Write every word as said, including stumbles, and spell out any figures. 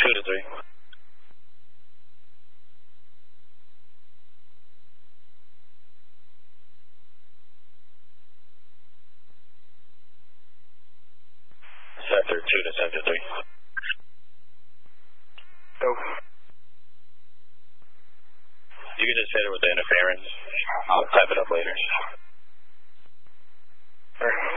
two to three. Center two to center three. Go. You can just hit it with the interference. I'll type it up later. Sure.